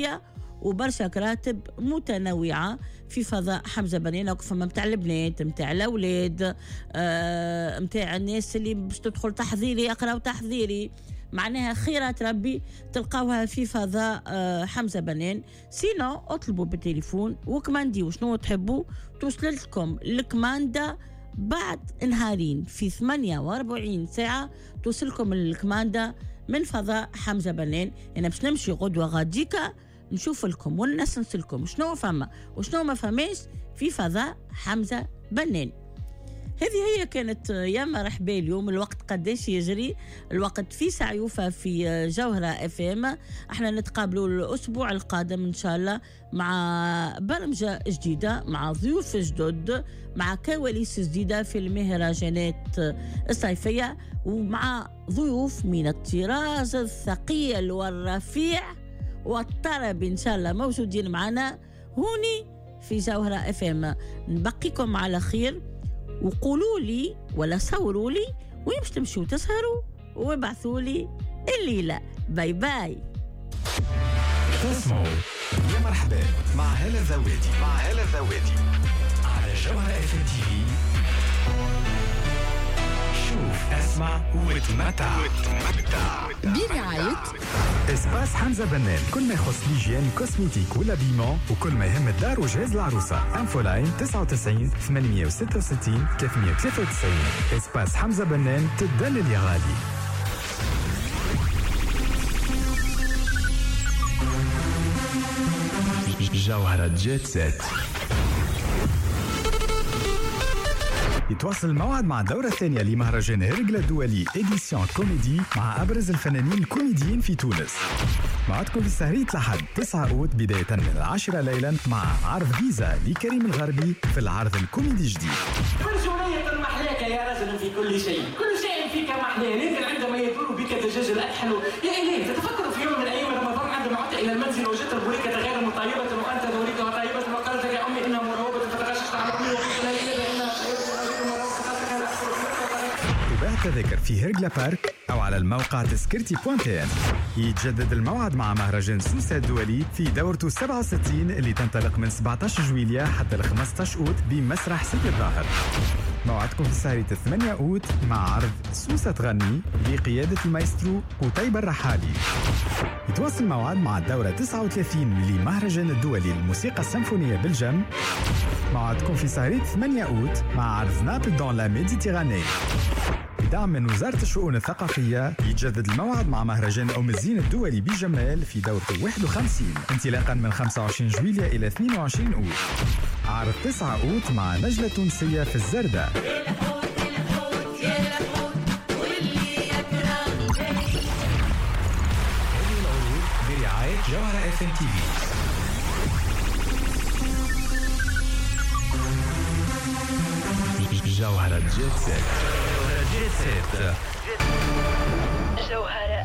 صيفية وبرشا كراتب متنوعة في فضاء حمزة بنين. فما متاع البنات، متاع الأولاد، متاع الناس اللي باش تدخل تحضيري، يقراو تحضيري، معناها خيرات ربي تلقاوها في فضاء حمزة بنين. سينو اطلبوا بالتليفون وكمانديو شنو تحبوا، توصل لكم الكماندا بعد نهارين، في 48 ساعة توصلكم الكماندا من فضاء حمزة بنين. أنا باش نمشي غدوة غاديكا نشوف لكم والناس نسلكم شنو فما وشنو ما فماش في فضاء حمزة بنين. هذه هي كانت يا مرحبا اليوم. الوقت قداش يجري، الوقت في سعيوفة في جوهرة اف ام. احنا نتقابلوا الاسبوع القادم ان شاء الله مع برمجة جديدة، مع ضيوف جدد، مع كواليس جديدة في المهرجانات الصيفية، ومع ضيوف من الطراز الثقيل والرفيع والطرب ان شاء الله موجودين معنا هوني في جوهرة اف ام. نبقيكم على خير، وقولوا لي ولا صوروا لي وين باش تمشوا تسهروا وابعثوا لي الليله. باي باي. تسمعوا يا مرحبا مع هلا الذواتي على جوهرة اف ام تي في. شوف اسمع وتمتع برعاية اسباس حمزة بنان. كل ما يخص ليجيان كوسميتيك ولا بيمون، وكل ما يهم الدار وجهاز العروسة. انفولاين 99 866 393. اسباس حمزة بنان، تدلل يا غالي. جوهرة جيت سيت. يتواصل الموعد مع الدورة الثانية لمهرجان هرقلة الدولي إديسيون كوميدي مع أبرز الفنانين الكوميديين في تونس. موعدكم في سهرية الأحد 9 أوت بداية من 10 ليلا مع عرض فيزا لكريم الغربي في العرض الكوميدي الجديد. برجولية محلاك يا رجل في كل شيء فيك محلاه، لكن عندما يدور بك دجاج الأكحل يا إلهي، تتفكر في يوم من أيام رمضان عندما عدت إلى المنزل وجدت البريكة غير مطيبة وأنت ذريك وطيبة وقالت يا أمي إنها مروبة فتغششت على أمي وقلت لها كذا إنها تباع تذاكر في هرقلة بارك أو على الموقع تذكرتي.tn. يتجدد الموعد مع مهرجان سوسة الدولي في دورته 67 اللي تنطلق من 17 جويلية حتى ل 15 أوت بمسرح سيدي الظاهر. موعدكم في سهرة 8 أوت مع عرض سوسة تغني بقيادة المايسترو قتيبة الرحالي. يتواصل الموعد مع الدورة 39 لمهرجان الدولي للموسيقى السيمفونية بالجم. موعدكم في سهرة 8 أوت مع عرض نابل دون لا ميديتيراني بدعم من وزارة الشؤون الثقافية. يتجدد الموعد مع مهرجان أم الزين الدولي بجمال في دورته 51 انطلاقا من 25 جويلية إلى 22 أوت. عرض 9 أوت مع نجلة تونسية في الزردة. هذه العروض برعاية جوهرة اف ام تي في. جوهرة جيت سيت. جوهرة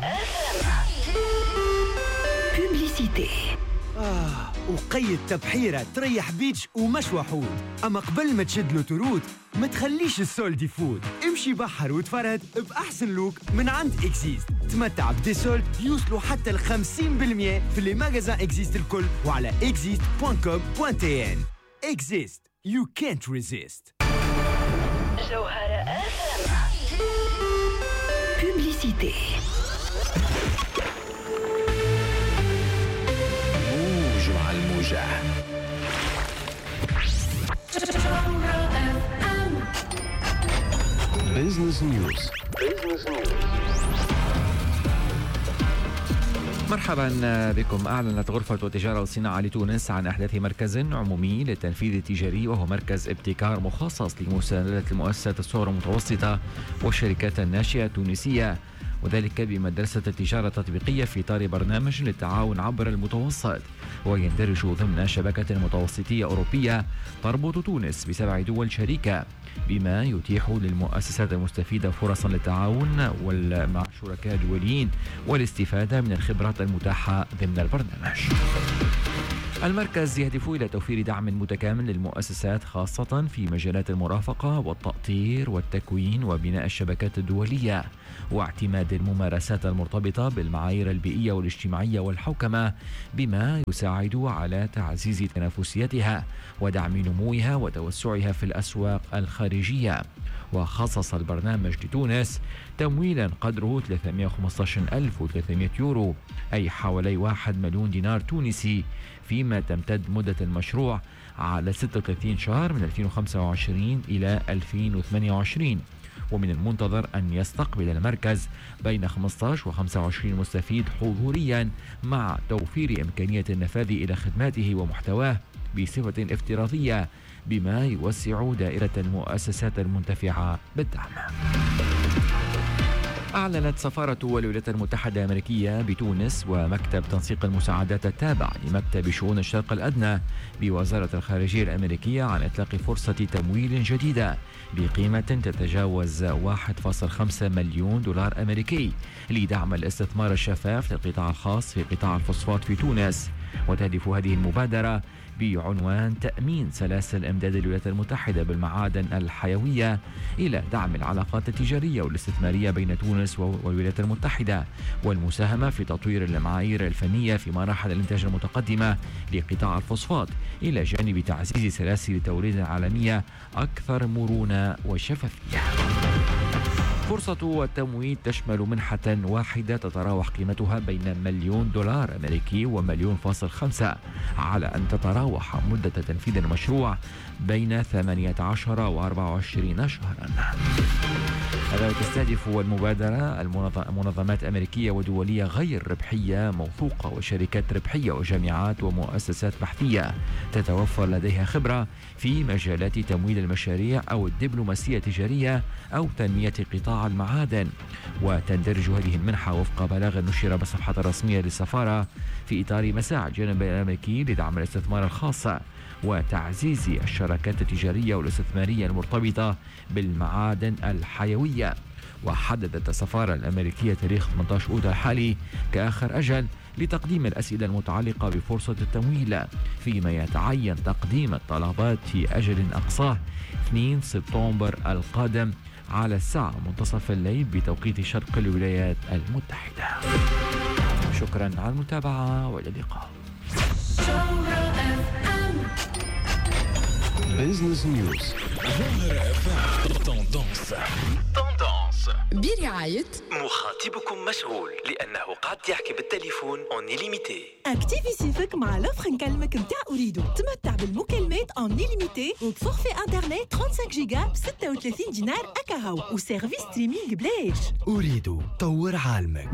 بوبليسيتي. وقيد تبحيرة تريح بيتش ومش وحود. أما قبل ما تشد له تروت ما تخليش السولد يفوت. امشي بحر وتفرد بأحسن لوك من عند إكزيست. تمتع بدي سولد يوصلوا حتى 50% في اللي ماغازان إكزيست الكل وعلى exist.com.tn. إكزيست, you can't resist. جوهرة بوبليسيتي. موج مع الموجة. بيزنس نيوز. مرحبا بكم. أعلنت غرفة التجارة والصناعة لتونس عن أحداث مركز عمومي للتنفيذ التجاري، وهو مركز ابتكار مخصص لمساندة المؤسسات الصغرى المتوسطة والشركات الناشئة التونسية، وذلك بمدرسة التجارة التطبيقية في إطار برنامج للتعاون عبر المتوسط، ويندرج ضمن شبكة متوسطية أوروبية تربط تونس ب7 دول شريكة، بما يتيح للمؤسسات المستفيدة فرصا للتعاون مع شركاء دوليين والاستفادة من الخبرات المتاحة ضمن البرنامج. المركز يهدف إلى توفير دعم متكامل للمؤسسات خاصة في مجالات المرافقة والتأطير والتكوين وبناء الشبكات الدولية واعتماد الممارسات المرتبطة بالمعايير البيئية والاجتماعية والحوكمة بما يساعد على تعزيز تنافسيتها ودعم نموها وتوسعها في الأسواق الخارجية. وخصص البرنامج لتونس تمويلا قدره 315,300 يورو أي حوالي 1 مليون دينار تونسي، فيما تمتد مدة المشروع على 36 شهر من 2025 إلى 2028. ومن المنتظر أن يستقبل المركز بين 15 و 25 مستفيد حضوريا مع توفير إمكانية النفاذ إلى خدماته ومحتواه بصفة افتراضية بما يوسع دائرة المؤسسات المنتفعة بالدعم. أعلنت سفارة الولايات المتحدة الأمريكية بتونس ومكتب تنسيق المساعدات التابع لمكتب شؤون الشرق الأدنى بوزارة الخارجية الأمريكية عن إطلاق فرصة تمويل جديدة بقيمة تتجاوز 1.5 مليون دولار أمريكي لدعم الاستثمار الشفاف للقطاع الخاص في قطاع الفوسفات في تونس. وتهدف هذه المبادرة بعنوان تأمين سلاسل إمداد الولايات المتحدة بالمعادن الحيوية إلى دعم العلاقات التجارية والاستثمارية بين تونس والولايات المتحدة والمساهمة في تطوير المعايير الفنية في مراحل الإنتاج المتقدمة لقطاع الفوسفات إلى جانب تعزيز سلاسل التوريد العالمية أكثر مرونة وشفافية. فرصة التمويل تشمل منحة واحدة تتراوح قيمتها بين 1 مليون دولار أمريكي و1.5 مليون على أن تتراوح مدة تنفيذ المشروع بين 18 و 24 شهرا. تستهدف المبادرة منظمات أمريكية ودولية غير ربحية موثوقة وشركات ربحية وجامعات ومؤسسات بحثية تتوفر لديها خبرة في مجالات تمويل المشاريع أو الدبلوماسية التجارية أو تنمية قطاع المعادن. وتندرج هذه المنحة وفق بلاغ نشر بالصفحة الرسمية للسفارة في إطار مساعي الجانب الأمريكي لدعم الاستثمار الخاص وتعزيز الشراكات التجارية والاستثمارية المرتبطة بالمعادن الحيوية. وحددت السفارة الأمريكية تاريخ 18 أوت الحالي كآخر أجل لتقديم الأسئلة المتعلقة بفرصة التمويل، فيما يتعين تقديم الطلبات في أجل أقصاه 2 سبتمبر القادم على الساعة منتصف الليل بتوقيت شرق الولايات المتحدة. شكرا على المتابعة وإلى اللقاء. Business News. Tendance. برعاية مخاطبكم مشغول لأنه قاعد يحكي بالتليفون اون ليميتي. اكتيفي سيفك مع لوفر نكلمك متاع أريدو. تمتع بالمكالمات اون ليميتي وبفورفي انترنت 35 جيجا ب 36 دينار أكاهو وسيرفيس ستريمينغ بلاش. أريدو طور عالمك.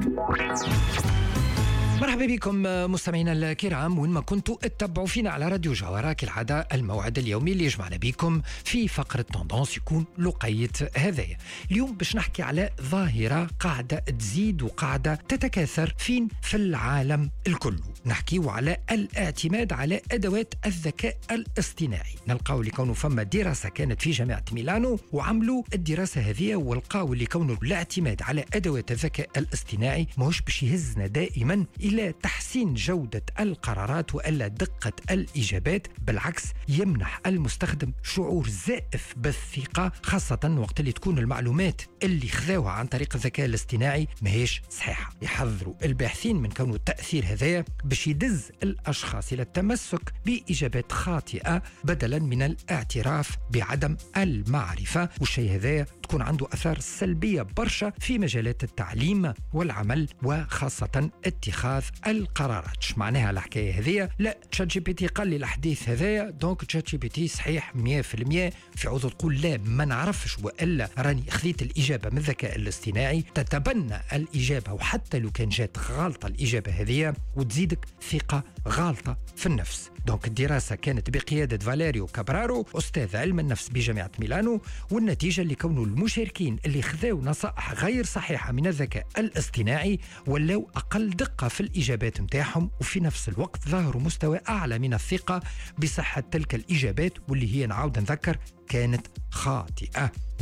مرحبا بكم مستمعينا الكرام وين ما كنتوا اتبعوا فينا على راديو جوهرة كالعادة. الموعد اليومي اللي يجمعنا بكم في فقرة توندونس يكون لقية هذايا. اليوم باش نحكي على ظاهرة قاعدة تزيد وقاعدة تتكاثر في العالم الكل. نحكيو على الاعتماد على أدوات الذكاء الاصطناعي. نلقاو اللي كونوا فما دراسة كانت في جامعة ميلانو وعملوا الدراسة هذه والقاو اللي كونوا الاعتماد على أدوات الذكاء الاصطناعي ماهوش باش يهزنا دائما إلى تحسين جودة القرارات وإلا دقة الإجابات، بالعكس يمنح المستخدم شعور زائف بالثقة، خاصة وقت اللي تكون المعلومات اللي خذاوها عن طريق الذكاء الاصطناعي ماهيش صحيحة. يحذروا الباحثين من كونه التأثير هذايا باش يدز الأشخاص إلى التمسك بإجابات خاطئة بدلا من الاعتراف بعدم المعرفة، والشيء هذايا تكون عنده أثار سلبية برشا في مجالات التعليم والعمل وخاصة اتخاذ القرارات. شو معناها الحكاية هذية؟ لا تشات جي بي تي قال لي الحديث هذايا دونك تشات جي بي تي صحيح 100%. في عوض تقول لا ما نعرفش وإلا راني خذيت الإجابة من الذكاء الاصطناعي، تتبنى الإجابة وحتى لو كان جات غلطة الإجابة هذية وتزيدك ثقة غلطة في النفس. دونك الدراسة كانت بقيادة فاليريو كابرارو أستاذ علم النفس بجامعة ميلانو، والنتيجة اللي كونوا المشاركين اللي خذاو نصائح غير صحيحة من الذكاء الاصطناعي ولاو أقل دقة في الإجابات متاعهم، وفي نفس الوقت ظهروا مستوى أعلى من الثقة بصحة تلك الإجابات واللي هي نعاود نذكر كانت خاطئة.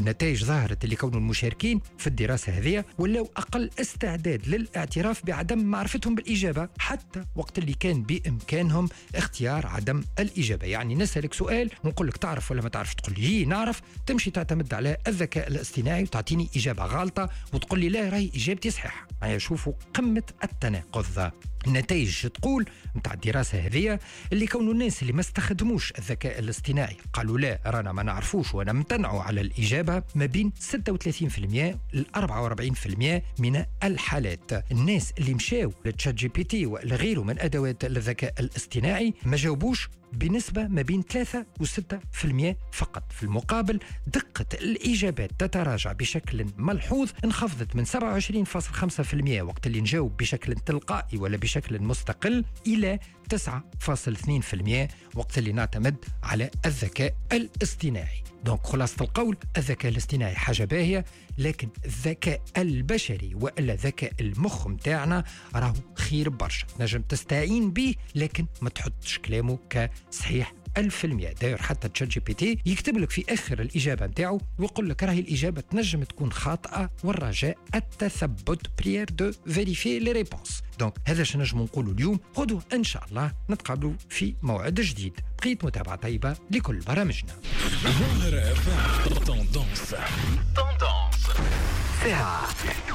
النتائج ظهرت اللي كونوا المشاركين في الدراسة هذه ولاو أقل استعداد للاعتراف بعدم معرفتهم بالإجابة حتى وقت اللي كان بإمكانهم اختيار عدم الإجابة. يعني نسألك سؤال ونقول لك تعرف ولا ما تعرف، تقول لي نعرف، تمشي تعتمد على الذكاء الاصطناعي وتعطيني إجابة غلطة وتقول لي لا راهي إجابتي صحيحة. يعني شوفوا قمة التناقض. النتائج تقول متاع الدراسة هذه اللي كونوا الناس اللي ما استخدموش الذكاء الاصطناعي قالوا لا رانا ما نعرفوش وانا امتنعوا على الإجابة ما بين 36% ل 44% من الحالات. الناس اللي مشاو للتشات جي بي تي وغيره من أدوات الذكاء الاصطناعي ما جاوبوش بنسبة ما بين 3 و 6% فقط. في المقابل دقة الإجابات تتراجع بشكل ملحوظ، انخفضت من 27.5% وقت اللي نجاوب بشكل تلقائي ولا بشكل مستقل إلى 9.2% وقت اللي نعتمد على الذكاء الاصطناعي. دونك خلاصة القول الذكاء الاصطناعي حاجة باهية، لكن الذكاء البشري وإلا ذكاء المخ متاعنا راهو خير برشا، نجم تستعين به لكن ما تحطش كلامه كصحيح 1000%. داير حتى تشات جي بي تي يكتب لك في آخر الإجابة متاعه ويقول لك راهي الإجابة تنجم تكون خاطئة والرجاء التثبت بريير دو فيريفي لي ريبونس. دونك هذا شنو نجم نقولوا اليوم. غدوة إن شاء الله نتقابلوا في موعد جديد. بقيت متابعة طيبة لكل برامجنا. ساعة